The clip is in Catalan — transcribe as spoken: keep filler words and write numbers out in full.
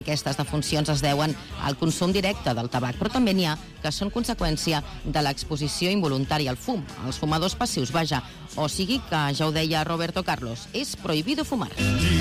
Aquestes defuncions es deuen al consum directe del tabac, però també n'hi ha que són conseqüència de l'exposició involuntària al fum, als fumadors passius, vaja, o sigui que, ja ho deia Roberto Carlos, és prohibido fumar.